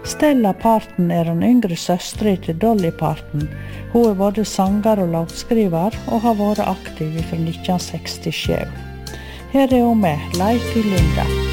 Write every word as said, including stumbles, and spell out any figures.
Stella Parton er den yngre søsteren til Dolly Parton. Hun er både sanger og låtskriver og har vært aktiv fra nitten sekstisju. Her er hun med Leif i Linda.